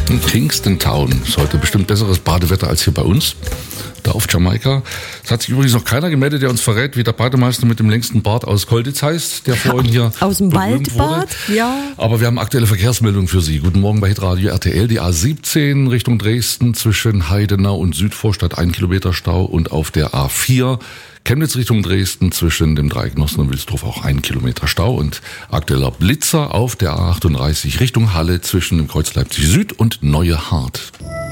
In Kingston Town ist heute bestimmt besseres Badewetter als hier bei uns, da auf Jamaika. Es hat sich übrigens noch keiner gemeldet, der uns verrät, wie der Bademeister mit dem längsten Bart aus Kolditz heißt, der vorhin hier aus dem Waldbad, ja. Aber wir haben aktuelle Verkehrsmeldungen für Sie. Guten Morgen bei Hitradio RTL, die A17 Richtung Dresden zwischen Heidenau und Südvorstadt 1 Kilometer Stau und auf der A4 Chemnitz Richtung Dresden zwischen dem Dreieck Nossen und Wilsdruf auch 1 Kilometer Stau und aktueller Blitzer auf der A38 Richtung Halle zwischen dem Kreuz Leipzig Süd und Neue Hart.